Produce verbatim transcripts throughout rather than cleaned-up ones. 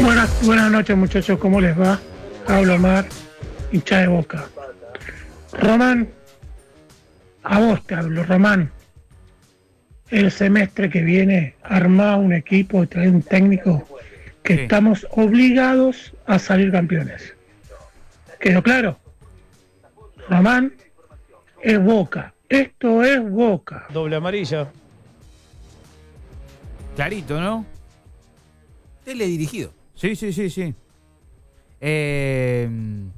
Buenas, buenas noches, muchachos, ¿cómo les va? Pablo Omar, hincha de Boca. Román, a vos te hablo, Román. El semestre que viene, armá un equipo y trae un técnico que Sí. estamos obligados a salir campeones. ¿Quedó claro? Román, es Boca. Esto es Boca. Doble amarilla. Clarito, ¿no? Teledirigido. Sí, sí, sí, sí. Eh,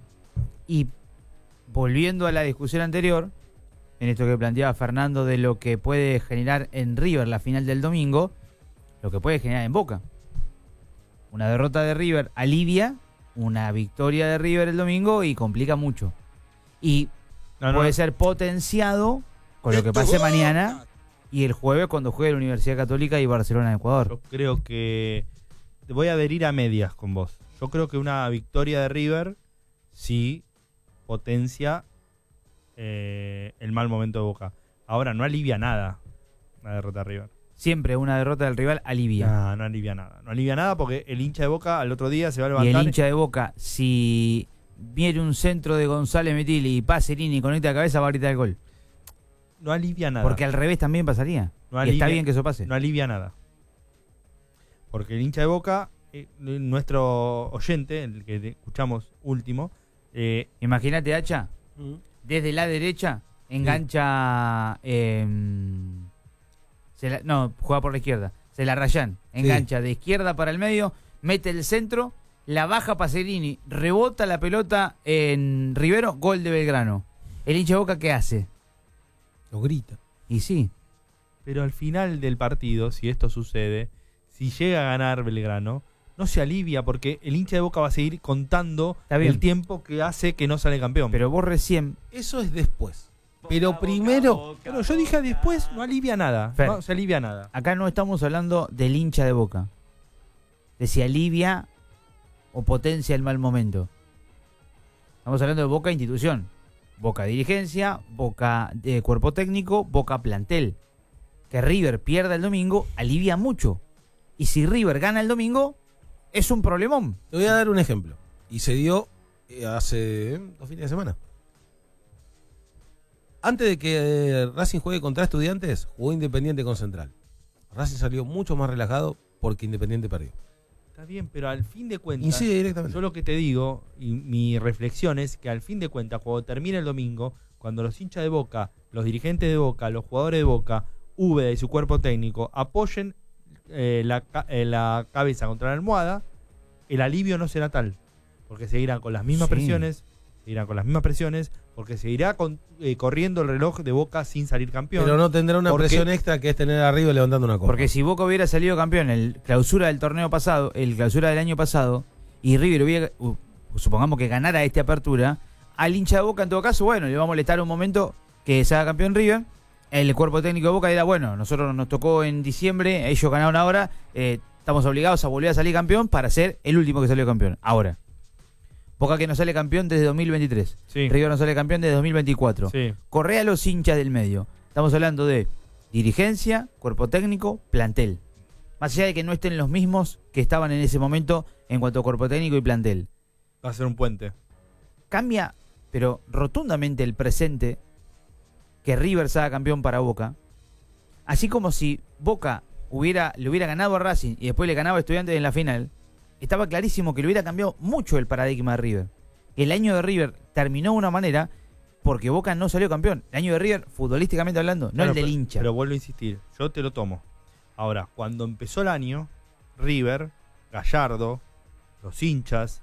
y volviendo a la discusión anterior, en esto que planteaba Fernando de lo que puede generar en River la final del domingo, lo que puede generar en Boca. Una derrota de River alivia, una victoria de River el domingo y complica mucho. Y No, no, puede no. ser potenciado con lo que pase mañana y el jueves cuando juegue la Universidad Católica y Barcelona de Ecuador. Yo creo que voy a adherir a medias con vos. Yo creo que una victoria de River sí potencia eh, el mal momento de Boca. Ahora, no alivia nada una derrota de River. Siempre una derrota del rival alivia. No, no alivia nada. No alivia nada porque el hincha de Boca al otro día se va a Y levantar. el hincha de Boca, si viene un centro de González Metilli y Pacerini y conecta la cabeza, va a gritar el gol. No alivia nada. Porque al revés también pasaría. No y está alivia- bien que eso pase. No alivia nada. Porque el hincha de Boca, eh, nuestro oyente, el que te escuchamos último, eh, Imagínate, Hacha, Mm. desde la derecha, engancha... eh, se la- no, juega por la izquierda. Se la rayan. Engancha de izquierda para el medio, mete el centro, la baja Pacerini, rebota la pelota en Rivero, gol de Belgrano. ¿El hincha de Boca qué hace? Lo grita. Y sí, pero al final del partido, si esto sucede, si llega a ganar Belgrano, no se alivia porque el hincha de Boca va a seguir contando Está bien. el tiempo que hace que no sale campeón. pero vos recién... Eso es después. Pero primero, Pero yo dije después, no alivia nada. Fer. No se alivia nada. Acá no estamos hablando del hincha de Boca, de si alivia o potencia el mal momento. Estamos hablando de Boca institución, Boca dirigencia, Boca de cuerpo técnico, Boca plantel. Que River pierda el domingo alivia mucho. Y si River gana el domingo, es un problemón. te voy a dar un ejemplo. Y se dio eh, hace eh, dos fines de semana. Antes de que eh, Racing juegue contra Estudiantes, jugó Independiente con Central. Racing salió mucho más relajado porque Independiente perdió. Está bien, pero al fin de cuentas, Incide directamente. yo lo que te digo, y mi reflexión es que al fin de cuentas, cuando termine el domingo, cuando los hinchas de Boca, los dirigentes de Boca, los jugadores de Boca, Úbeda y su cuerpo técnico apoyen eh, la, ca- eh, la cabeza contra la almohada, el alivio no será tal. Porque seguirán con las mismas Sí. presiones, seguirán con las mismas presiones, porque seguirá con- eh, corriendo el reloj de Boca sin salir campeón. Pero no tendrá una Porque- presión extra que es tener arriba levantando una copa. Porque si Boca hubiera salido campeón en el clausura del torneo pasado, el clausura del año pasado, y River hubiera, uh, supongamos que ganara esta apertura, al hincha de Boca en todo caso, bueno, le va a molestar un momento que se haga campeón River. El cuerpo técnico de Boca dirá, bueno, nosotros nos tocó en diciembre, ellos ganaron ahora, eh, estamos obligados a volver a salir campeón para ser el último que salió campeón. Ahora, Boca que no sale campeón desde dos mil veintitrés, Sí. River no sale campeón desde dos mil veinticuatro. Sí. Corre a los hinchas del medio. Estamos hablando de dirigencia, cuerpo técnico, plantel. Más allá de que no estén los mismos que estaban en ese momento en cuanto a cuerpo técnico y plantel. Va a ser un puente. Cambia, pero rotundamente el presente que River sea campeón para Boca. Así como si Boca hubiera, le hubiera ganado a Racing y después le ganaba a Estudiantes en la final, estaba clarísimo que le hubiera cambiado mucho el paradigma de River. El año de River terminó de una manera porque Boca no salió campeón. El año de River, futbolísticamente hablando, no Claro, el del pero- hincha. Pero vuelvo a insistir, yo te lo tomo. Ahora, cuando empezó el año, River, Gallardo, los hinchas,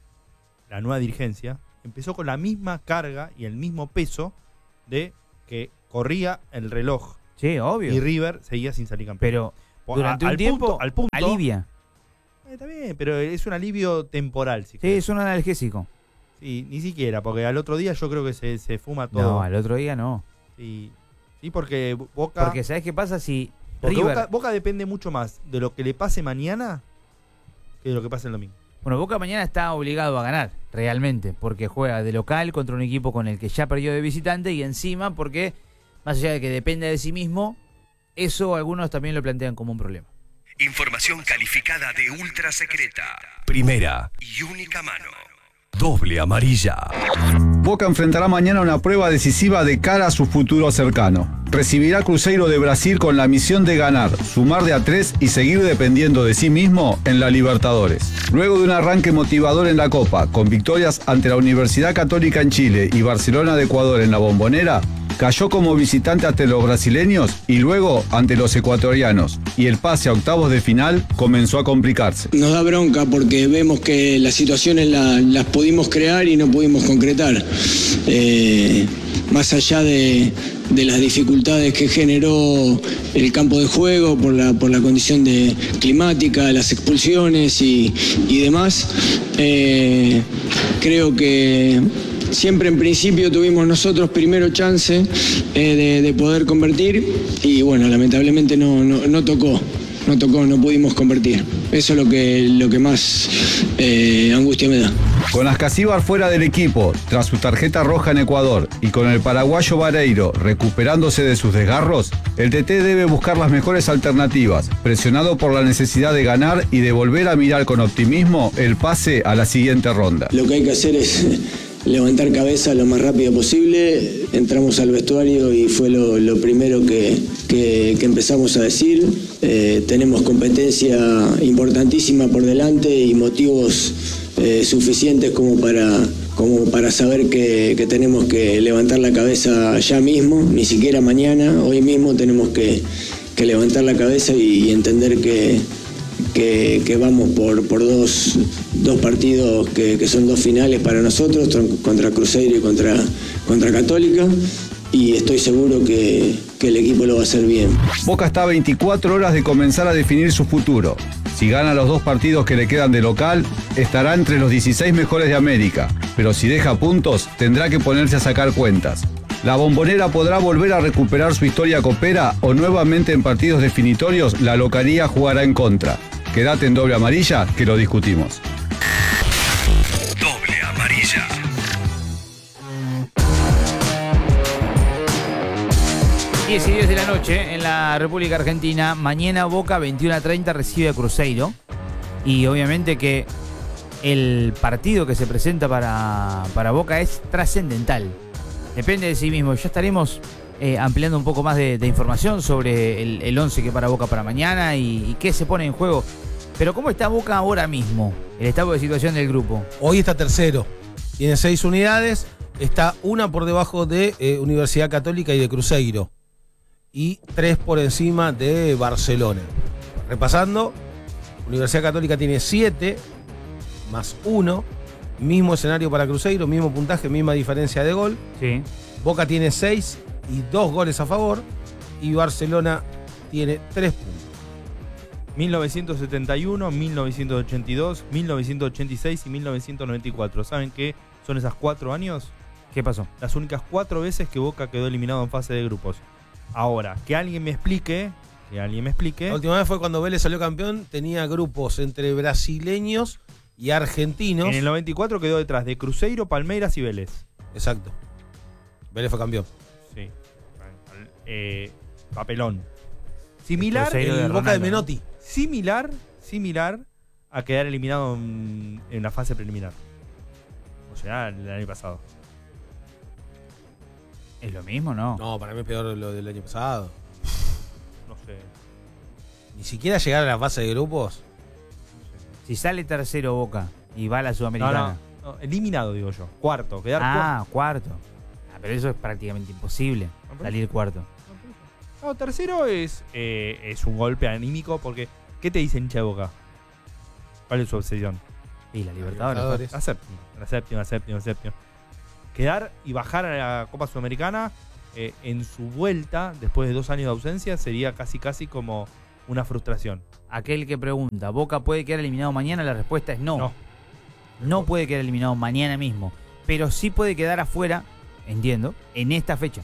la nueva dirigencia, empezó con la misma carga y el mismo peso de que corría el reloj Sí, obvio. y River seguía sin salir campeón. Pero Po- durante a- un al tiempo punto- al punto- alivia. Eh, está bien, pero es un alivio temporal. Si Sí, querés. es un analgésico. Sí, ni siquiera, porque al otro día yo creo que se, se fuma todo. No, al otro día no. Sí, sí, porque Boca... Porque ¿sabes qué pasa si porque River... Boca, Boca depende mucho más de lo que le pase mañana que de lo que pase el domingo. Bueno, Boca mañana está obligado a ganar, realmente, porque juega de local contra un equipo con el que ya perdió de visitante y encima porque, más allá de que depende de sí mismo, eso algunos también lo plantean como un problema. Información calificada de ultra secreta. Primera y única mano. Doble amarilla. Boca enfrentará mañana una prueba decisiva de cara a su futuro cercano. Recibirá Cruzeiro de Brasil con la misión de ganar, sumar de a tres y seguir dependiendo de sí mismo en la Libertadores. Luego de un arranque motivador en la Copa, con victorias ante la Universidad Católica en Chile y Barcelona de Ecuador en la Bombonera, cayó como visitante ante los brasileños y luego ante los ecuatorianos, y el pase a octavos de final comenzó a complicarse. Nos da bronca porque vemos que las situaciones la, las pudimos crear y no pudimos concretar. Eh, más allá de, de las dificultades que generó el campo de juego por la, por la condición de, climática, las expulsiones y, y demás, eh, creo que siempre en principio tuvimos nosotros primero chance eh, de, de poder convertir y bueno, lamentablemente no, no, no tocó, no tocó, no pudimos convertir. Eso es lo que, lo que más eh, angustia me da. Con Ascasíbar fuera del equipo, tras su tarjeta roja en Ecuador, y con el paraguayo Vareiro recuperándose de sus desgarros, el T T debe buscar las mejores alternativas, presionado por la necesidad de ganar y de volver a mirar con optimismo el pase a la siguiente ronda. Lo que hay que hacer es levantar cabeza lo más rápido posible. Entramos al vestuario y fue lo, lo primero que, que, que empezamos a decir. Eh, tenemos competencia importantísima por delante y motivos eh, suficientes como para, como para saber que, que tenemos que levantar la cabeza ya mismo, ni siquiera mañana, hoy mismo tenemos que, que levantar la cabeza y, y entender que Que, que vamos por, por dos, dos partidos que, que son dos finales para nosotros, contra Cruzeiro y contra, contra Católica, y estoy seguro que, que el equipo lo va a hacer bien. Boca está a veinticuatro horas de comenzar a definir su futuro. Si gana los dos partidos que le quedan de local, estará entre los dieciséis mejores de América, pero si deja puntos, tendrá que ponerse a sacar cuentas. La Bombonera podrá volver a recuperar su historia copera o nuevamente en partidos definitorios la localía jugará en contra. Quédate en Doble Amarilla que lo discutimos. Doble amarilla. diez y diez de la noche en la República Argentina. Mañana Boca veintiuno a treinta recibe a Cruzeiro. Y obviamente que el partido que se presenta para, para Boca es trascendental. Depende de sí mismo. Ya estaremos eh, ampliando un poco más de, de información sobre el, el once que para Boca para mañana y, y qué se pone en juego. Pero ¿cómo está Boca ahora mismo? El estado de situación del grupo. Hoy está tercero. Tiene seis unidades. Está una por debajo de eh, Universidad Católica y de Cruzeiro. Y tres por encima de Barcelona. Repasando, Universidad Católica tiene siete más uno. Mismo escenario para Cruzeiro, mismo puntaje, misma diferencia de gol. Sí. Boca tiene seis y dos goles a favor. Y Barcelona tiene tres puntos. mil novecientos setenta y uno, mil novecientos ochenta y dos, mil novecientos ochenta y seis y mil novecientos noventa y cuatro. ¿Saben qué son esas cuatro años? ¿Qué pasó? Las únicas cuatro veces que Boca quedó eliminado en fase de grupos. Ahora, que alguien me explique, que alguien me explique. La última vez fue cuando Vélez salió campeón, tenía grupos entre brasileños y argentinos. En el noventa y cuatro quedó detrás de Cruzeiro, Palmeiras y Vélez. Exacto. Vélez fue campeón. Sí. Eh, papelón. Similar. El Cruzeiro de El Boca de Ronaldo, Menotti. ¿no? Similar, similar a quedar eliminado en, en la fase preliminar. O sea, el año pasado. ¿Es lo mismo, no? No, para mí es peor lo del año pasado. No sé. Ni siquiera llegar a la fase de grupos. Si sale tercero Boca y va a la No, Sudamericana. no, no, eliminado, digo yo. Cuarto, quedar Ah, cuarto. Ah, pero eso es prácticamente imposible, pero- salir cuarto. cuarto. No, tercero es, eh, es un golpe anímico porque ¿qué te dice hincha de Boca? ¿Cuál es su obsesión? Y la Libertadores. Libertadores. La séptima, la séptima, séptima, séptima. Quedar y bajar a la Copa Sudamericana eh, en su vuelta, después de dos años de ausencia, sería casi casi como una frustración. Aquel que pregunta, ¿Boca puede quedar eliminado mañana? La respuesta es no. No. No puede quedar eliminado mañana mismo. Pero sí puede quedar afuera, entiendo, en esta fecha.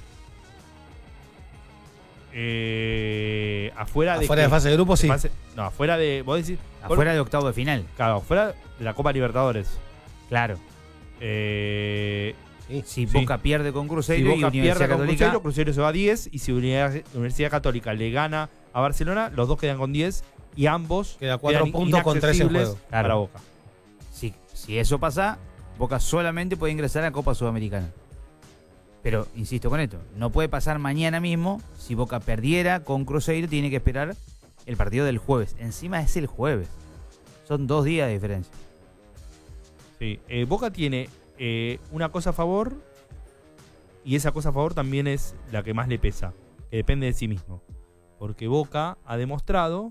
Eh, afuera de Afuera de qué? fase de grupos, sí. Fase- no, afuera de. Vos decís. Afuera de octavo de final. Claro, afuera de la Copa Libertadores. Claro. Eh, Sí. Si Sí. Boca pierde con si Cruzeiro y Boca Universidad pierde con Católica, Cruzeiro, Cruzeiro se va a diez. Y si Universidad, Universidad Católica le gana a Barcelona, los dos quedan con diez. y ambos Queda cuatro quedan puntos con tres en inaccesibles juego. para Claro. Boca. Si, si eso pasa, Boca solamente puede ingresar a la Copa Sudamericana. Pero, insisto con esto, no puede pasar mañana mismo. Si Boca perdiera con Cruzeiro, tiene que esperar el partido del jueves. Encima es el jueves. Son dos días de diferencia. Sí, eh, Boca tiene eh, una cosa a favor y esa cosa a favor también es la que más le pesa, que depende de sí mismo. Porque Boca ha demostrado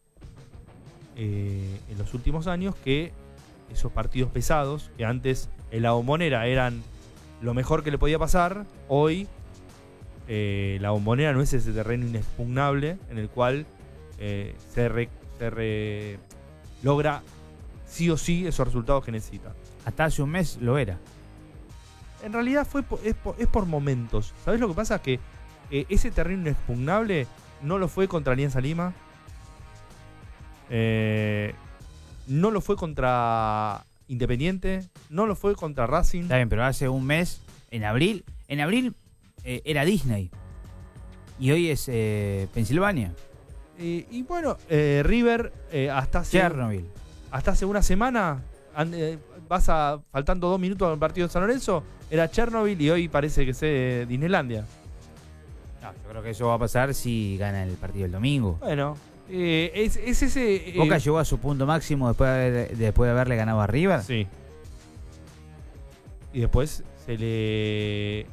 eh, en los últimos años que esos partidos pesados, que antes en la Bombonera eran lo mejor que le podía pasar, hoy eh, la Bombonera no es ese terreno inexpugnable en el cual eh, se, re- se re- logra sí o sí esos resultados que necesita. Hasta hace un mes lo era. En realidad fue po- es, po- es por momentos. ¿Sabes lo que pasa? Que eh, ese terreno inexpugnable no lo fue contra Alianza Lima. Eh, no lo fue contra Independiente. No lo fue contra Racing. Está bien, pero hace un mes, en abril, en abril eh, era Disney. Y hoy es eh, Pensilvania. Eh, y bueno, eh, River eh, hasta, hace, Chernobyl. hasta hace una semana, an- eh, vas a, faltando dos minutos al partido de San Lorenzo, era Chernobyl y hoy parece que es eh, Disneylandia. No, yo creo que eso va a pasar si gana el partido el domingo. Bueno, eh, es, es ese... eh, Boca llegó a su punto máximo después de, haber- después de haberle ganado a River. Sí. Y después se le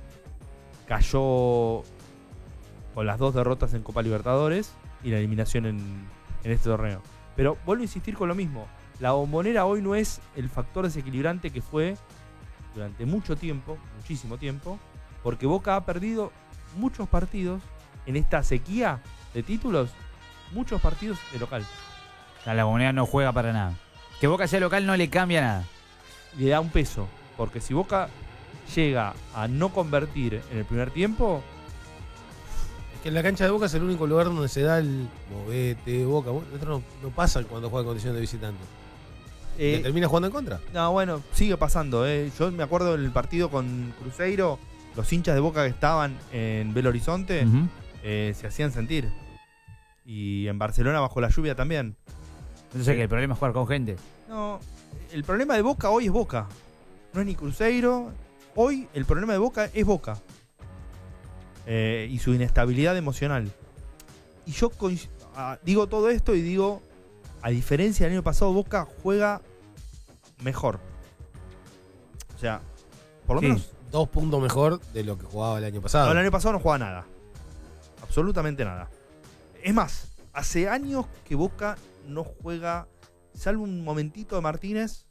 cayó con las dos derrotas en Copa Libertadores y la eliminación en, en este torneo. Pero vuelvo a insistir con lo mismo. La Bombonera hoy no es el factor desequilibrante que fue durante mucho tiempo, muchísimo tiempo, porque Boca ha perdido muchos partidos en esta sequía de títulos, muchos partidos de local. A la Bombonera no juega para nada. Que Boca sea local no le cambia nada. Le da un peso, porque si Boca llega a no convertir en el primer tiempo, Es que en la cancha de Boca es el único lugar donde se da el movete, Boca. Bueno, esto no, no pasa cuando juega en condición de visitante. eh, ¿Le termina jugando en contra? no, bueno, sigue pasando. eh. Yo me acuerdo del partido con Cruzeiro, los hinchas de Boca que estaban en Belo Horizonte Ujú. eh, se hacían sentir. Y en Barcelona bajo la lluvia también. Entonces que el problema es jugar con gente. No, el problema de Boca hoy es Boca. No es ni Cruzeiro. Hoy el problema de Boca es Boca. Eh, y su inestabilidad emocional. Y yo coinc- ah, digo todo esto y digo, a diferencia del año pasado, Boca juega mejor. O sea, por lo Sí. menos Dos puntos mejor de lo que jugaba el año pasado. no, el año pasado no jugaba nada. Absolutamente nada. Es más, hace años que Boca no juega, salvo un momentito de Martínez,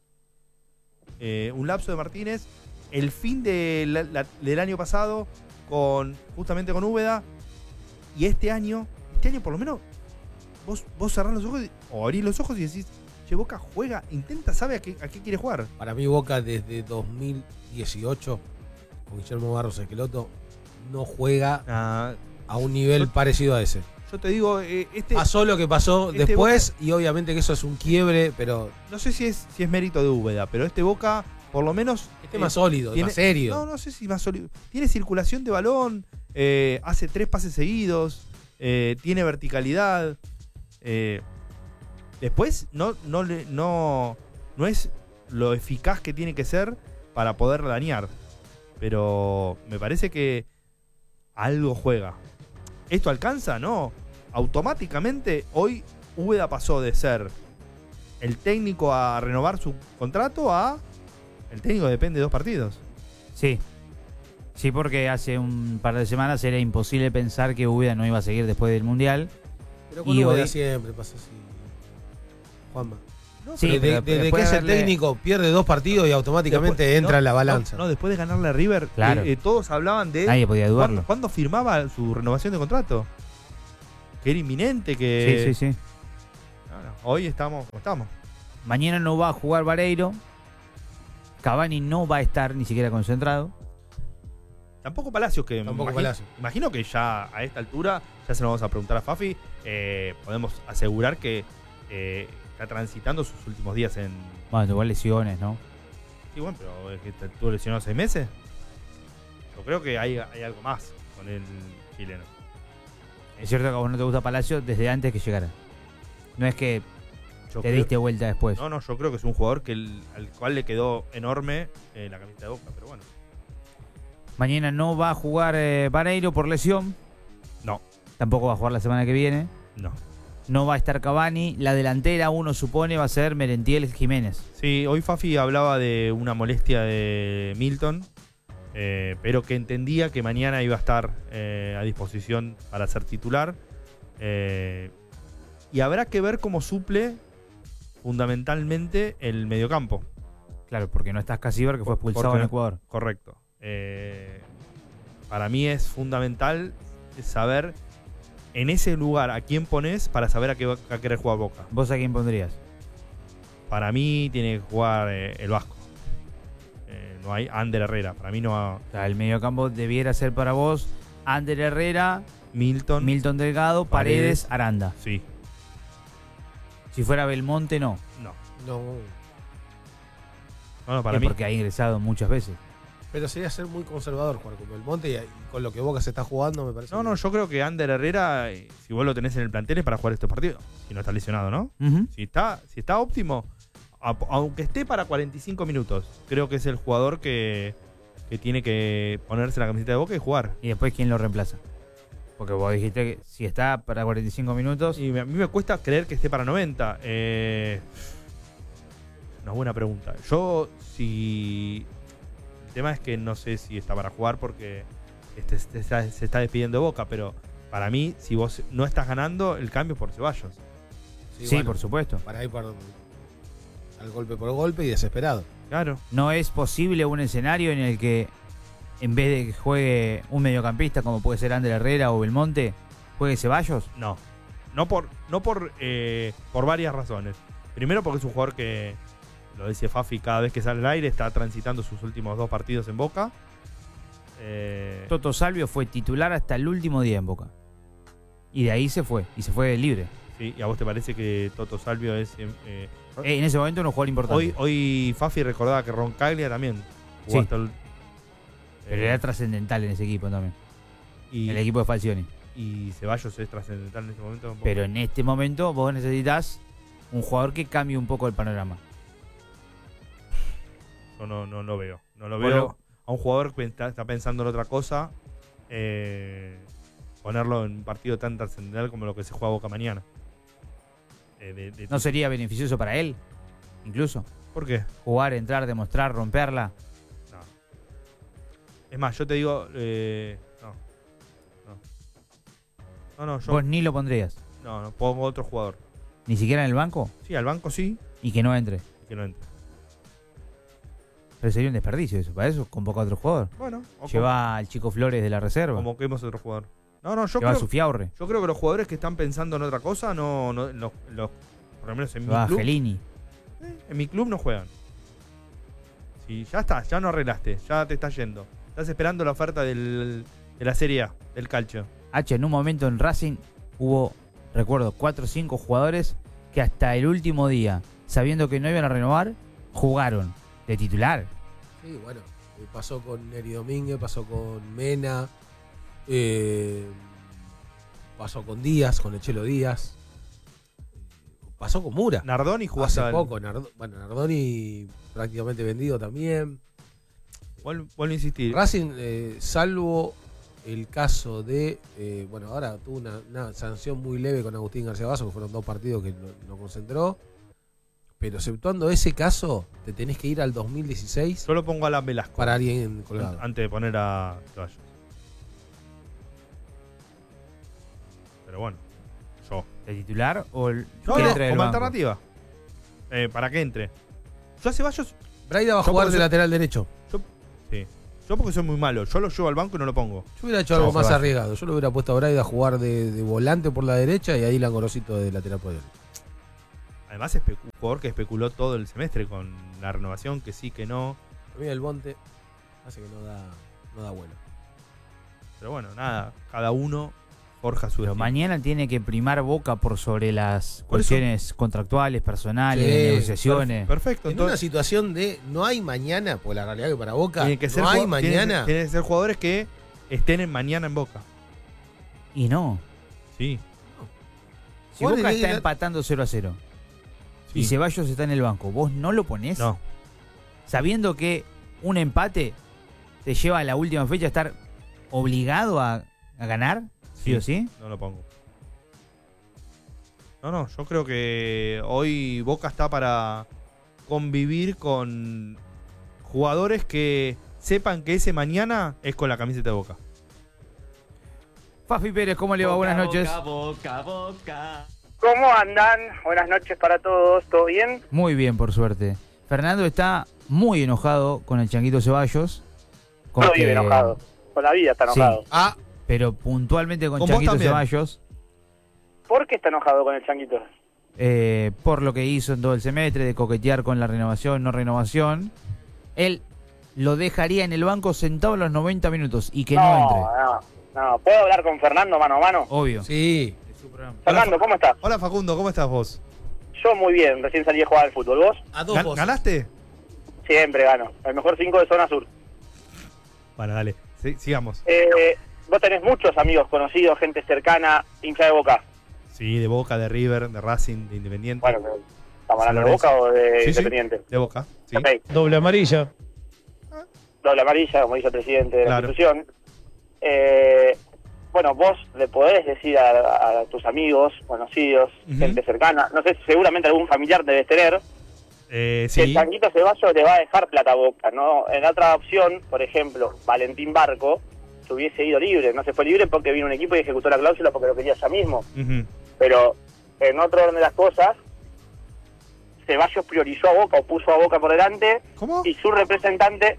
eh, un lapso de Martínez, el fin de la- la- del año pasado, con justamente con Úbeda, y este año, este año por lo menos, vos, vos cerrás los ojos y- o abrís los ojos y decís, che, Boca juega, intenta, sabe a qué, a qué quiere jugar. Para mí Boca desde dos mil dieciocho, con Guillermo Barros Esqueloto, no juega Ah, a un nivel Yo- parecido a ese. yo te digo, eh, este... Pasó lo que pasó este después y obviamente que eso es un quiebre, pero No sé si es, si es mérito de Úbeda, pero este Boca, por lo menos. este eh, más sólido, tiene- más serio. No, no sé si más sólido. Tiene circulación de balón, eh, hace tres pases seguidos, eh, tiene verticalidad. eh, después, no, no, le- no, no es lo eficaz que tiene que ser para poder dañar. Pero me parece que algo juega. ¿Esto alcanza? No. Automáticamente, hoy Úbeda pasó de ser el técnico a renovar su contrato a el técnico depende de dos partidos. Sí. Sí, porque hace un par de semanas era imposible pensar que Úbeda no iba a seguir después del Mundial. Pero con y Úbeda hoy- siempre pasa así. Juanma. Sí, Desde, pero desde después que es de el haberle- técnico, pierde dos partidos y automáticamente Después- entra no, en la no, balanza. No, después de ganarle a River, Claro. eh, eh, todos hablaban de Nadie podía dudarlo. ¿cuándo, cuándo firmaba su renovación de contrato. Que era inminente, que. Sí, sí, sí. No, no, hoy estamos como estamos. Mañana no va a jugar Vareiro. Cavani no va a estar ni siquiera concentrado. Tampoco Palacios, que Tampoco imagino, Palacios. imagino que ya a esta altura, ya se lo vamos a preguntar a Fafi, eh, podemos asegurar que eh, está transitando sus últimos días en... Bueno, igual lesiones, ¿no? Sí, bueno, pero es que estuvo lesionado seis meses. Yo creo que hay, hay algo más con el chileno. Es cierto que a vos no te gusta Palacio desde antes que llegara. No es que Yo te creo- diste vuelta después. No, no, yo creo que es un jugador que el- al cual le quedó enorme eh, la camiseta de Boca, pero bueno. Mañana no va a jugar eh, Vareiro por lesión. No, Tampoco va a jugar la semana que viene. no. No va a estar Cavani. La delantera, uno supone, va a ser Merentiel Jiménez. Sí, hoy Fafi hablaba de una molestia de Milton, eh, pero que entendía que mañana iba a estar eh, a disposición para ser titular. Eh, y habrá que ver cómo suple fundamentalmente el mediocampo. Claro, porque no está Scasíbar, que fue expulsado Porque en no- Ecuador. Correcto. Eh, para mí es fundamental saber en ese lugar a quién pones para saber a qué va a querer jugar Boca. ¿Vos a quién pondrías? Para mí tiene que jugar eh, el Vasco. Eh, no hay Ander Herrera. Para mí no va O sea, el mediocampo debiera ser para vos Ander Herrera, Milton. Milton Delgado, Paredes, Paredes. Aranda. Sí. Si fuera Belmonte, no. No. No. No, no, para Eh, mí. Porque ha ingresado muchas veces. Pero sería ser muy conservador jugar con Belmonte y, y con lo que Boca se está jugando, me parece. No, no, yo creo que Ander Herrera, eh, si vos lo tenés en el plantel, es para jugar estos partidos. Si no está lesionado, ¿no? Ujú. Si está, si está óptimo, a- aunque esté para cuarenta y cinco minutos, creo que es el jugador que, que tiene que ponerse la camiseta de Boca y jugar. Y después, ¿quién lo reemplaza? Porque vos dijiste que si está para cuarenta y cinco minutos. Y me- a mí me cuesta creer que esté para noventa. Eh, una buena pregunta. Yo, si. El tema es que no sé si está para jugar porque este, este está- se está despidiendo de Boca, pero para mí, si vos no estás ganando, el cambio es por Ceballos. Sí, bueno, por supuesto. Para ir por, al golpe por golpe y desesperado. Claro. No es posible un escenario en el que, en vez de que juegue un mediocampista como puede ser Ander Herrera o Belmonte, juegue Ceballos. No. No por, no por, eh, por varias razones. Primero porque es un jugador que, lo dice Fafi, cada vez que sale al aire está transitando sus últimos dos partidos en Boca. Eh, Toto Salvio fue titular hasta el último día en Boca. Y de ahí se fue. Y se fue libre. sí, ¿y a vos te parece que Toto Salvio es... eh, Eh, en ese momento era un jugador importante. hoy, hoy Fafi recordaba que Roncaglia también jugó Sí. hasta el... Pero eh, era trascendental en ese equipo también. y, El equipo de Falcioni. y Ceballos es trascendental en este momento. Pero en este momento vos necesitas un jugador que cambie un poco el panorama. Yo no, no lo veo. No lo Bueno. veo a un jugador que está, está pensando en otra cosa. eh, ponerlo en un partido tan trascendental como lo que se juega Boca mañana. Eh, de- de- ¿No sería beneficioso para él? Incluso. ¿Por qué? Jugar, entrar, demostrar, romperla. No. Es más, yo te digo. eh, no. No. No, no, yo. Vos ni lo pondrías. No, no, pongo otro jugador. Ni siquiera en el banco. Sí, al banco sí, Y que no entre. y que no entre. Pero sería un desperdicio eso. Para eso convoca a otro jugador. Bueno, o Lleva al chico Flores de la reserva. como, convoquemos a otro jugador. No, no, yo Lleva a creo, su Fiaurre. yo creo que los jugadores que están pensando en otra cosa, no, no los, los- por lo menos en mi Lleva a club, Gelini. eh, en mi club no juegan. Si ya está, ya no arreglaste, ya te estás yendo. Estás esperando la oferta del, de la Serie A, del calcio. H, en un momento en Racing hubo, recuerdo, cuatro o cinco jugadores que hasta el último día, sabiendo que no iban a renovar, jugaron de titular. Sí, bueno, eh, pasó con Neri Domínguez, pasó con Mena, eh, pasó con Díaz, con Echelo Díaz, eh, pasó con Mura. Nardoni jugó Hace hasta el- poco, Nardo- bueno, Nardoni prácticamente vendido también. Vuelvo, vuelvo a insistir. Racing, eh, salvo el caso de, eh, bueno, ahora tuvo una, una sanción muy leve con Agustín García Vaso, que fueron dos partidos que no, no concentró, pero exceptuando ese caso, te tenés que ir al dos mil dieciséis Yo lo pongo a Alan Velasco. para alguien colgado. Antes de poner a Ceballos. Pero bueno, yo. ¿De titular o el No, que no, entre del como banco? alternativa. Eh, para que entre. Yo a Ceballos, Braida va a Yo jugar porque de soy- lateral derecho. sí. Yo porque soy muy malo. Yo lo llevo al banco y no lo pongo. Yo hubiera hecho No, algo más Ceballos. arriesgado. Yo lo hubiera puesto a Braida a jugar de, de volante por la derecha y ahí Langorosito de lateral por derecha. Además es un jugador que especuló todo el semestre con la renovación, que sí, que no. A mí el Bonte hace que no da, no da vuelo. Pero bueno, nada. Cada uno forja su Pero destino. mañana tiene que primar Boca por sobre las Por eso. cuestiones contractuales, personales, Sí, de negociaciones. Perfecto. En una Entonces, situación de no hay mañana, pues la realidad que para Boca tienen que ser no hay jugad- tienen- mañana. Tienen que ser jugadores que estén en mañana en Boca. Y no. Sí. Si Juan Boca el- está empatando cero a cero Sí. y Ceballos está en el banco, ¿vos no lo ponés? No. Sabiendo que un empate te lleva a la última fecha a estar obligado a, a ganar, sí o sí. No lo pongo. No, no, yo creo que hoy Boca está para convivir con jugadores que sepan que ese mañana es con la camiseta de Boca. Fafi Pérez, ¿cómo le va? Buenas noches. Boca, boca. ¿Cómo andan? Buenas noches para todos, ¿todo bien? Muy bien, por suerte. Fernando está muy enojado con el Changuito Ceballos. con No que- vive enojado, con la vida está Sí. enojado. Ah, Pero puntualmente con, Con vos Changuito también. Ceballos, ¿Por qué está enojado con el Changuito? eh, por lo que hizo en todo el semestre, de coquetear con la renovación, no renovación. Él lo dejaría en el banco sentado los noventa minutos y que no, entre. no, no. ¿Puedo hablar con Fernando mano a mano? Obvio. sí. Es su programa. Fernando, ¿cómo estás? Hola Facundo, ¿cómo estás vos? Yo muy bien, recién salí a jugar al fútbol. ¿Vos? A dos ¿Gan- voces. ¿Ganaste? Siempre gano. El mejor cinco de zona sur. Bueno, dale, sí, sigamos. Eh, vos tenés muchos amigos conocidos, gente cercana, hincha de Boca. Sí, de Boca, de River, de Racing, de Independiente. Bueno, ¿estamos hablando de Lorenzo. Boca o de Sí, sí. Independiente? De Boca, sí. Ok. Doble amarilla. Doble amarilla, como dice el presidente de la Claro. institución. Eh, bueno, vos le podés decir a, a tus amigos, conocidos, Ujú. gente cercana, no sé, seguramente algún familiar debes tener, Eh, que el sí, Changuito Ceballos le va a dejar plata a Boca, ¿no? En otra opción, por ejemplo, Valentín Barco se hubiese ido libre, no se fue libre porque vino un equipo y ejecutó la cláusula porque lo quería ya mismo. Ujú. Pero en otro orden de las cosas, Ceballos priorizó a Boca o puso a Boca por delante ¿Cómo? y su representante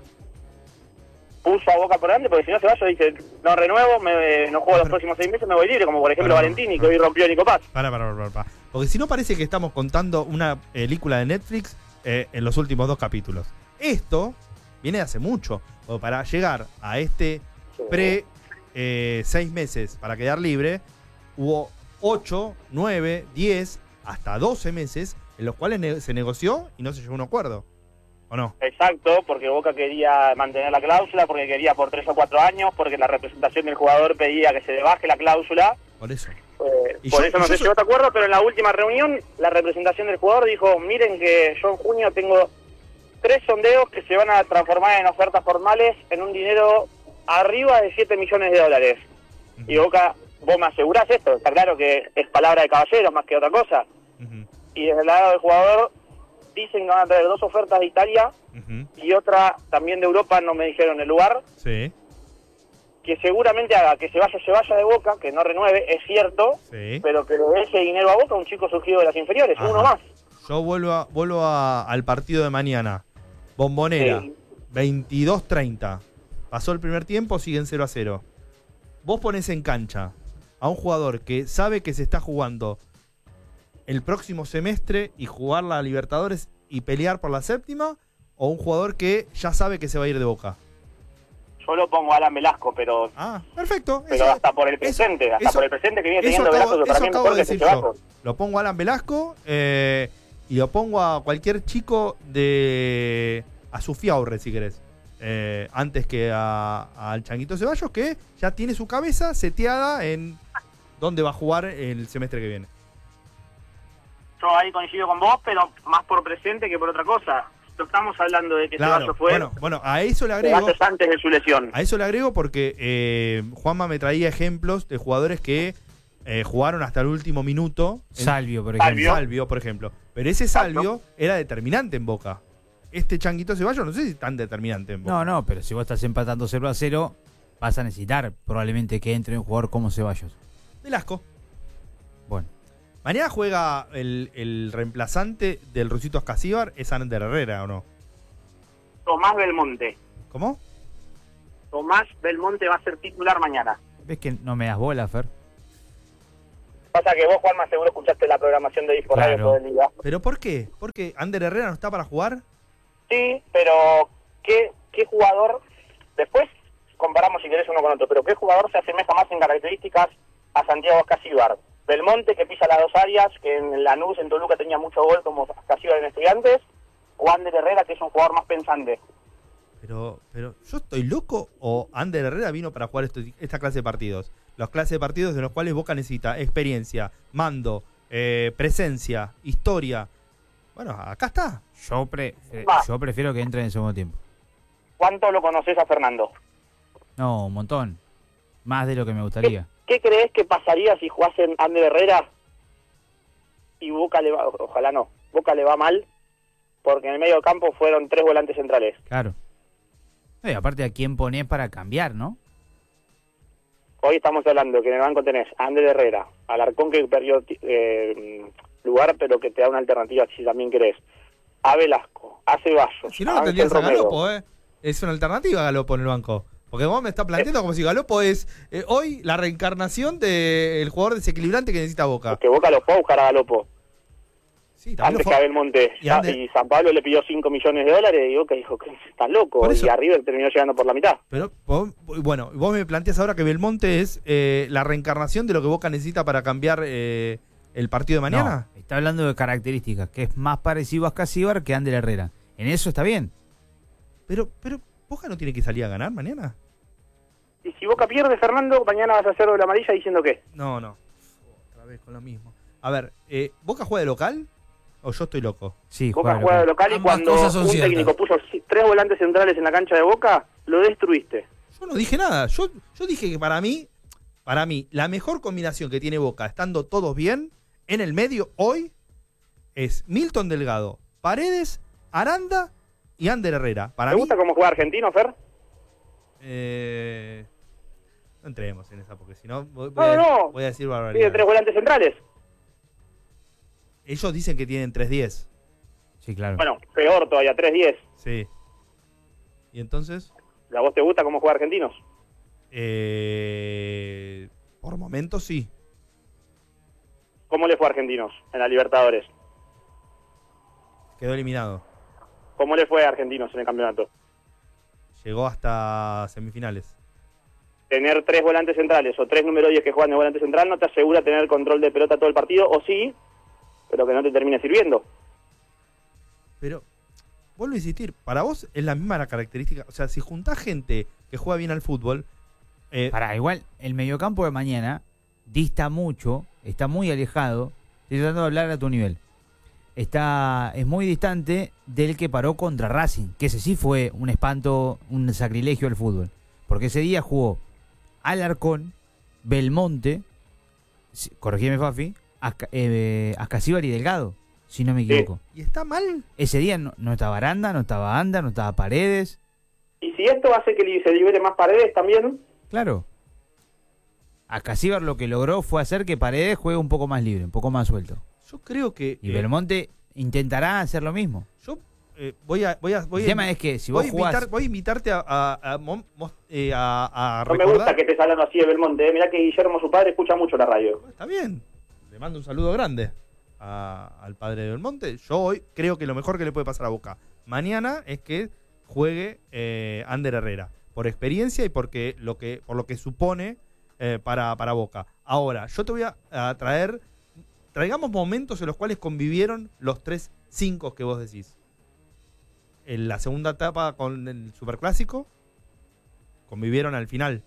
puso a Boca por delante porque si no Ceballos dice, no renuevo, me, no juego Ah, los pero- próximos seis meses, me voy libre, como por ejemplo Pará, Valentini, que pará. hoy rompió a Nico Paz. Para, para, para, para. Porque si no parece que estamos contando una película de Netflix eh, en los últimos dos capítulos. Esto viene de hace mucho. O para llegar a este pre eh, seis meses para quedar libre, hubo ocho, nueve, diez, hasta doce meses en los cuales ne- se negoció y no se llegó a un acuerdo. ¿O no? Exacto, porque Boca quería mantener la cláusula, porque quería por tres o cuatro años, porque la representación del jugador pedía que se le baje la cláusula. Por eso. Eh, Y por yo- eso no y yo sé si soy- vos te acuerdas, pero en la última reunión la representación del jugador dijo, miren que yo en junio tengo tres sondeos que se van a transformar en ofertas formales en un dinero arriba de siete millones de dólares. Y Boca, vos me asegurás esto, está claro que es palabra de caballeros más que otra cosa. Ujú, Y desde el lado del jugador dicen que van a traer dos ofertas de Italia ujú. y otra también de Europa, no me dijeron el lugar, Sí, que seguramente haga que se vaya, se vaya de Boca, que no renueve, es cierto, sí. pero que le dé ese dinero a Boca a un chico surgido de las inferiores, Ajá. uno más. Yo vuelvo, a- vuelvo a- al partido de mañana. Bombonera, Sí. veintidós treinta. Pasó el primer tiempo, siguen cero a cero. Vos ponés en cancha a un jugador que sabe que se está jugando el próximo semestre y jugar la Libertadores y pelear por la séptima, o un jugador que ya sabe que se va a ir de Boca. Yo lo pongo a Alan Velasco, pero Ah, perfecto. pero eso- hasta por el eso- presente, hasta eso- por el presente que viene Eso teniendo acabo, Velasco, que para eso mí es acabo mejor de que decir ese yo. Velasco. Lo pongo a Alan Velasco eh, y lo pongo a cualquier chico de. A Sufiaurre, si querés. Eh, antes que a- al Changuito Ceballos, que ya tiene su cabeza seteada en dónde va a jugar el semestre que viene. Yo ahí coincido con vos, pero más por presente que por otra cosa. No estamos hablando de que Claro, Ceballos fue bueno, bueno, a eso le agrego. Ceballos antes de su lesión. A eso le agrego porque eh, Juanma me traía ejemplos de jugadores que eh, jugaron hasta el último minuto. En- Salvio, por ejemplo. Salvio. Salvio, por ejemplo. Pero ese Salvio era determinante en Boca. Este Changuito Ceballos no sé si es tan determinante en Boca. No, no, pero si vos estás empatando cero a cero, vas a necesitar probablemente que entre un jugador como Ceballos. Velasco. Bueno, Mañana juega el, el reemplazante del Rusito Ascasíbar, es Ander Herrera, ¿o no? Tomás Belmonte. ¿Cómo? Tomás Belmonte va a ser titular mañana. ¿ves que no me das bola, Fer? Pasa que vos, Juanma, seguro escuchaste la programación de Disco Radio Claro. todo el día. ¿Pero por qué? ¿Por qué Ander Herrera no está para jugar? Sí, pero ¿qué, qué jugador? Después comparamos si querés uno con otro, pero ¿qué jugador se asemeja más en características a Santiago Ascasíbar? Belmonte, que pisa las dos áreas, que en Lanús, en Toluca tenía mucho gol como Ascasíbar en Estudiantes, o Ander Herrera, que es un jugador más pensante. Pero, pero ¿yo estoy loco o Ander Herrera vino para jugar esto- esta clase de partidos? Las clases de partidos de los cuales Boca necesita experiencia, mando, eh, presencia, historia. Bueno, acá está. Yo, pre- eh, Va. yo prefiero que entre en el segundo tiempo. ¿Cuánto lo conoces a Fernando? No, un montón. Más de lo que me gustaría. ¿Qué crees que pasaría si jugasen Ander Herrera y Boca le va, ojalá no, Boca le va mal? Porque en el medio campo fueron tres volantes centrales. Claro. Y aparte, ¿a quién ponés para cambiar, no? Hoy estamos hablando que en el banco tenés a Ander Herrera, Alarcón que perdió eh, lugar, pero que te da una alternativa si también querés. A Velasco, a Ceballos, Si no, a no Ángel tendrías a Romero. Galopo, ¿eh? Es una alternativa a Galopo en el banco. Porque vos me estás planteando como si Galopo es eh, hoy la reencarnación del jugador desequilibrante que necesita Boca. Que Boca lo fue a buscar a Galopo. Sí, también Antes lo que fue- Abel Monte. y Sa- Ander- Y San Pablo le pidió cinco millones de dólares y Boca dijo que está loco. Por eso- Y a River terminó llegando por la mitad. Pero, vos- bueno, vos me planteas ahora que Belmonte es eh, la reencarnación de lo que Boca necesita para cambiar eh, el partido de mañana. No, está hablando de características, que es más parecido a Ascasíbar que a Ander Herrera. En eso está bien. Pero, pero, ¿Boca no tiene que salir a ganar mañana? Y si Boca pierde, Fernando, mañana vas a hacer doble amarilla diciendo qué. No, no. Otra vez con lo mismo. A ver, eh, ¿Boca juega de local? ¿O yo estoy loco? Sí, Boca juega juega de local. local y Ambas cuando cosas son un ciertas. técnico puso si- tres volantes centrales en la cancha de Boca, lo destruiste. Yo no dije nada. Yo, yo dije que para mí, para mí, la mejor combinación que tiene Boca, estando todos bien, en el medio hoy, es Milton Delgado, Paredes, Aranda y Ander Herrera. Para ¿Te mí, gusta cómo juega Argentino, Fer? eh, no entremos en esa, porque si no voy, voy No, a, no. voy a decir Tiene barbaridad. tres volantes centrales. Ellos dicen que tienen tres diez. Sí, claro. Bueno, peor todavía, tres diez. Sí. ¿Y entonces? ¿A vos te gusta cómo juega Argentinos? Eh, por momentos sí. ¿Cómo le fue a Argentinos en la Libertadores? Quedó eliminado. ¿Cómo le fue a Argentinos en el campeonato? Llegó hasta semifinales. Tener tres volantes centrales o tres número diez que juegan de volante central no te asegura tener control de pelota todo el partido, o sí, pero que no te termine sirviendo. Pero, vuelvo a insistir, para vos es la misma la característica. O sea, si juntás gente que juega bien al fútbol, eh, Para, igual, el mediocampo de mañana dista mucho, está muy alejado. Estoy tratando de hablar a tu nivel. Está, es muy distante del que paró contra Racing, que ese sí fue un espanto, un sacrilegio al fútbol. Porque ese día jugó Alarcón, Belmonte, si- corregime Fafi, Asca- eh, Ascasíbar y Delgado, si no me equivoco. ¿y está mal? Ese día no, no estaba Aranda, no estaba Anda, no estaba Paredes. Y si esto hace que li- se libere más Paredes también, Claro. Ascasíbar lo que logró fue hacer que Paredes juegue un poco más libre, un poco más suelto. Yo creo que... Y eh, Belmonte intentará hacer lo mismo. Yo eh, voy a... Voy a voy El a- tema es que si vos voy a jugás... invitar- voy a invitarte a, a, a mom- mos- eh, a- a no me recordar... gusta que estés hablando así de Belmonte. ¿eh? Mirá que Guillermo, su padre, escucha mucho la radio. Está bien. Le mando un saludo grande a- al padre de Belmonte. Yo hoy creo que lo mejor que le puede pasar a Boca mañana es que juegue eh, Ander Herrera. Por experiencia y porque lo que, por lo que supone eh, para, para Boca. Ahora, yo te voy a, a traer... Traigamos momentos en los cuales convivieron los tres cinco que vos decís. En la segunda etapa con el Superclásico, convivieron al final.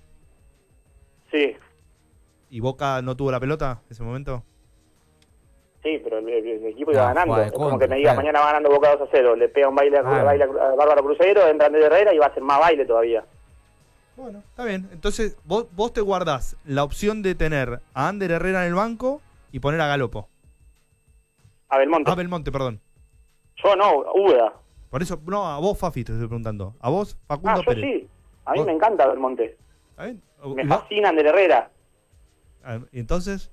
Sí, ¿Y Boca no tuvo la pelota en ese momento? sí, pero el, el- el equipo iba No, ganando. juega de Es como contra, que me diga, claro. mañana va ganando Boca dos a cero. Le pega un baile a, Claro. baile a Bárbaro Cruzeiro, entra Andrés Herrera y va a hacer más baile todavía. Bueno, está bien. Entonces, vos, vos te guardás la opción de tener a Ander Herrera en el banco y poner a Galopo. A Belmonte. A Belmonte, perdón. Yo no, Uda. Por eso, no, a vos, Fafi, te estoy preguntando. A vos, Ah, Facundo yo Pérez. sí. A mí Vos- me encanta Belmonte. ¿Está bien? O- Me y vos- fascina Ander Herrera. ah, y entonces,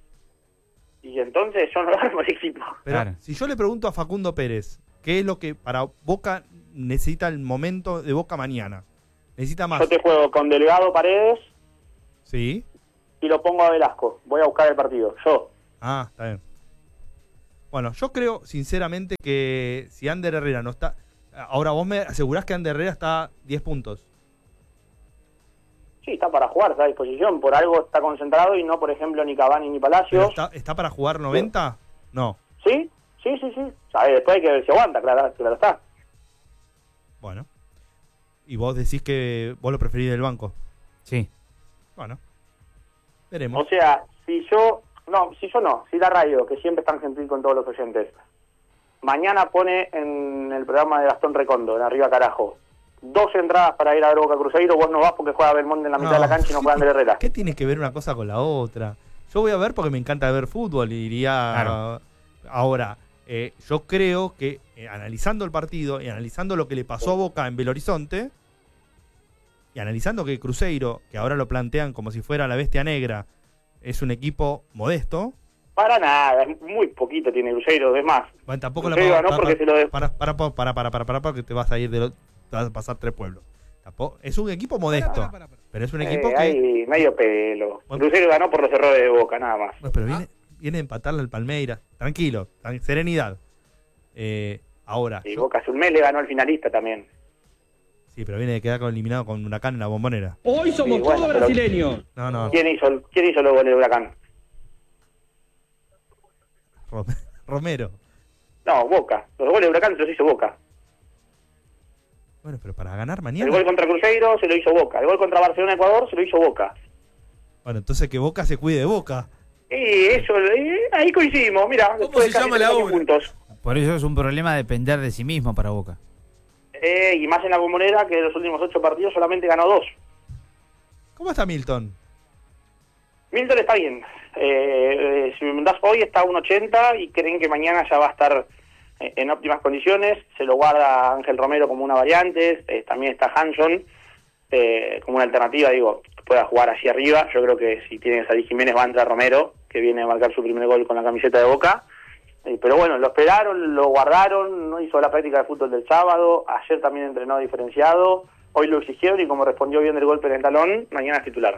Y entonces yo no lo armo el equipo. pero Claro. si yo le pregunto a Facundo Pérez, ¿qué es lo que para Boca necesita el momento de Boca mañana? ¿Necesita más? Yo te juego con Delgado Paredes Sí. y lo pongo a Velasco. Voy a buscar el partido. Yo. Ah, está bien. Bueno, yo creo sinceramente que si Ander Herrera no está... Ahora vos me asegurás que Ander Herrera está diez puntos. Sí, está para jugar, está a disposición. Por algo está concentrado y no, por ejemplo, ni Cavani ni ¿Pero Palacios. está, está para jugar noventa? No. ¿Sí? Sí, sí, sí. ¿Sabes? Después hay que ver si aguanta, claro, claro está. Bueno. Y vos decís que vos lo preferís del banco. Sí. Bueno. O Veremos. sea, si yo no, si yo no, si la radio, que siempre es tan gentil con todos los oyentes. Mañana pone en el programa de Gastón Recondo, en Arriba Carajo, dos entradas para ir a ver Boca Cruzeiro, vos no vas porque juega Belmonte en la mitad No. de la cancha y no juega Andrés Herrera. ¿Qué tiene que ver una cosa con la otra? Yo voy a ver porque me encanta ver fútbol y iría... Claro. Ahora, eh, yo creo que eh, analizando el partido y analizando lo que le pasó a Boca en Belo Horizonte y analizando que Cruzeiro, que ahora lo plantean como si fuera la bestia negra, es un equipo modesto. Para nada, muy poquito tiene Cruzeiro, es más. Bueno, tampoco la Cruzeiro para, ganó porque se lo de- para, para, para, para, para, para, para, porque te vas a ir de lo, te vas a pasar tres pueblos. Tampoco, es un equipo modesto, pero es un equipo Eh, que... hay medio pelo. Bueno. Cruzeiro ganó por los errores de Boca, nada más. Bueno, pero viene, viene a empatarle al Palmeiras. Tranquilo, tran- serenidad. Eh, ahora, Y yo- Boca hace un mes le ganó al finalista también. sí, pero viene de quedar con- eliminado con Huracán en la Bombonera. Hoy somos Sí, bueno, todos pero- brasileños. No, no, ¿Quién hizo, quién hizo los goles de Huracán? Rom- Romero. No, Boca. Los goles de Huracán se los hizo Boca. Bueno, pero para ganar El mañana... gol contra Cruzeiro se lo hizo Boca. El gol contra Barcelona Ecuador se lo hizo Boca. Bueno, entonces que Boca se cuide de Boca. Y eso, eh, ahí coincidimos. Mira, después se de casi llama la tres años obra? juntos. Por eso es un problema depender de sí mismo para Boca. Eh, y más en la Bombonera, que de los últimos ocho partidos solamente ganó dos. ¿Cómo está Milton? Milton está bien. Eh, eh, si me mandás hoy está a un ochenta y creen que mañana ya va a estar eh, en óptimas condiciones. Se lo guarda Ángel Romero como una variante. Eh, también está Hanson eh, como una alternativa, digo, pueda jugar hacia arriba. Yo creo que si tiene a Sadi Jiménez va a entrar Romero, que viene a marcar su primer gol con la camiseta de Boca. Eh, pero bueno, lo esperaron, lo guardaron, no hizo la práctica de fútbol del sábado. Ayer también entrenó diferenciado. Hoy lo exigieron y como respondió bien del golpe en el talón, mañana es titular.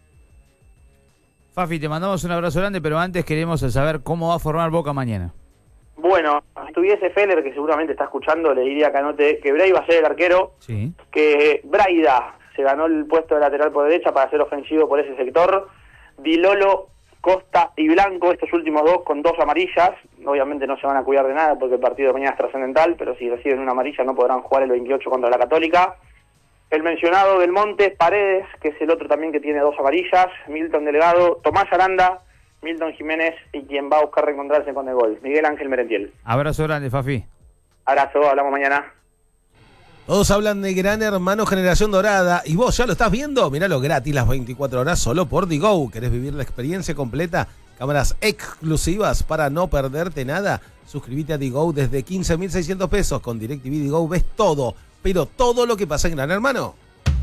Fafi, te mandamos un abrazo grande, pero antes queremos saber cómo va a formar Boca mañana. Bueno, si estuviese Feller, que seguramente está escuchando, le diría a Canote que Bray va a ser el arquero, Sí. que Braida se ganó el puesto de lateral por derecha para ser ofensivo por ese sector, Di Lolo, Costa y Blanco, estos últimos dos con dos amarillas, obviamente no se van a cuidar de nada porque el partido de mañana es trascendental, pero si reciben una amarilla no podrán jugar el veintiocho contra la Católica. El mencionado Belmonte, Paredes, que es el otro también que tiene dos amarillas, Milton Delgado, Tomás Aranda, Milton Jiménez y quien va a buscar reencontrarse con el gol, Miguel Ángel Merentiel. Abrazo grande, Fafi. Abrazo, hablamos mañana. Todos hablan de Gran Hermano Generación Dorada y vos ya lo estás viendo. Miralo gratis las veinticuatro horas solo por Digo. ¿Querés vivir la experiencia completa? Cámaras exclusivas para no perderte nada. Suscríbete a Digo desde quince mil seiscientos pesos. Con DirecTV Digo ves todo, pero todo lo que pasa en Gran Hermano.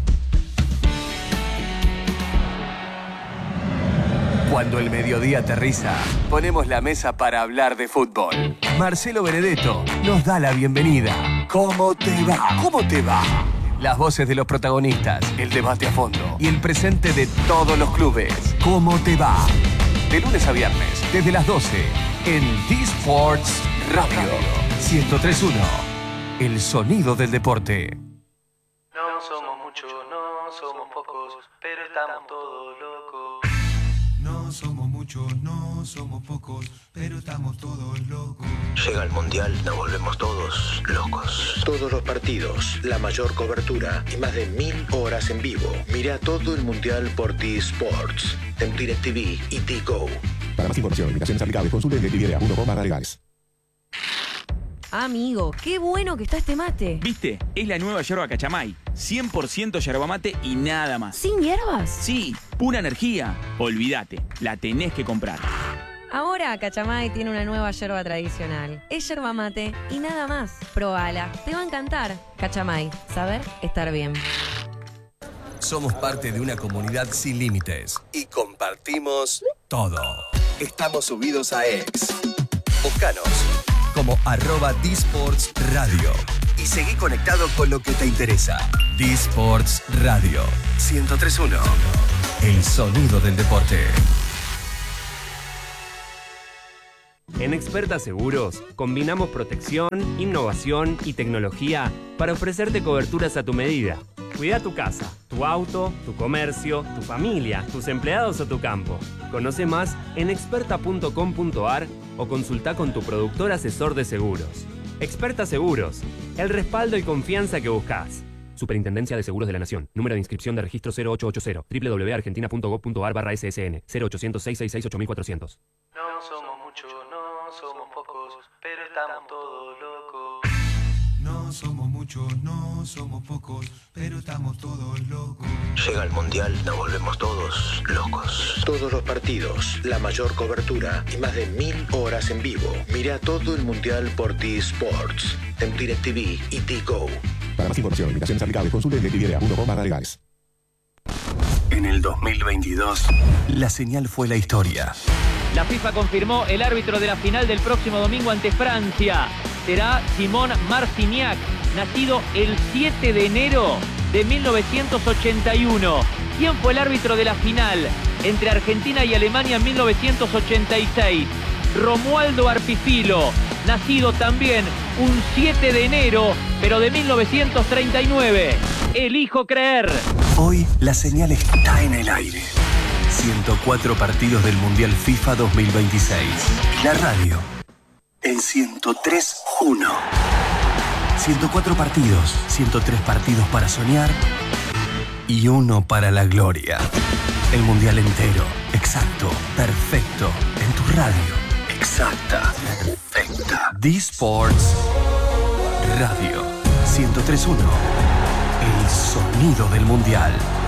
Cuando el mediodía aterriza, ponemos la mesa para hablar de fútbol. Marcelo Benedetto nos da la bienvenida. ¿Cómo te va? ¿Cómo te va? Las voces de los protagonistas, el debate a fondo y el presente de todos los clubes. ¿Cómo te va? De lunes a viernes, desde las doce, en D-Sports Radio. ciento tres punto uno. El sonido del deporte. No somos muchos, no somos pocos, pero estamos todos locos. No somos muchos, no somos pocos, pero estamos todos locos. Llega el Mundial, nos volvemos todos locos. Todos los partidos, la mayor cobertura y más de mil horas en vivo. Mira todo el Mundial por T-Sports, en DirecTV y Digo. Para más información, limitaciones aplicables, consulte en directv punto com barra legales. Amigo, qué bueno que está este mate. ¿Viste? Es la nueva yerba Cachamay. cien por ciento yerba mate y nada más. ¿Sin hierbas? Sí, pura energía. Olvídate, la tenés que comprar. Ahora Cachamay tiene una nueva yerba tradicional. Es yerba mate y nada más. Probala, te va a encantar. Cachamay, saber estar bien. Somos parte de una comunidad sin límites y compartimos todo. Estamos subidos a X. Búscanos como arroba D-Sports Radio y seguí conectado con lo que te interesa. D-Sports Radio ciento tres punto uno. El sonido del deporte. En Experta Seguros combinamos protección, innovación y tecnología para ofrecerte coberturas a tu medida. Cuida tu casa, tu auto, tu comercio, tu familia, tus empleados o tu campo. Conoce más en experta punto com punto ar o consulta con tu productor asesor de seguros. Experta Seguros, el respaldo y confianza que buscas. Superintendencia de Seguros de la Nación. Número de inscripción de registro cero ocho ocho cero. doble u doble u doble u punto argentina punto gov punto ar barra S S N. cero ochocientos, seiscientos sesenta y seis, ocho mil cuatrocientos. No somos muchos, no somos pocos, pero estamos todos locos. No somos muchos, no somos pocos, pero estamos todos locos. Llega el Mundial, nos volvemos todos locos. Todos los partidos, la mayor cobertura y más de mil horas en vivo. Mira todo el Mundial por T-Sports, en DirecTV y T-Go. Para más información, limitaciones aplicables, consulte directv punto com barra legales. En el dos mil veintidós, la señal fue la historia. La FIFA confirmó el árbitro de la final del próximo domingo ante Francia. Será Simón Marciniak, nacido el siete de enero de mil novecientos ochenta y uno. ¿Quién fue el árbitro de la final entre Argentina y Alemania en mil novecientos ochenta y seis? Romualdo Arpifilo, nacido también un siete de enero, pero de mil novecientos treinta y nueve. Elijo creer. Hoy la señal está en el aire. ciento cuatro partidos del Mundial FIFA dos mil veintiséis. Y la radio en ciento tres punto uno. ciento cuatro partidos, ciento tres partidos para soñar y uno para la gloria. El Mundial entero, exacto, perfecto, en tu radio. Exacta, perfecta. D-Sports Radio ciento tres punto uno. El sonido del Mundial.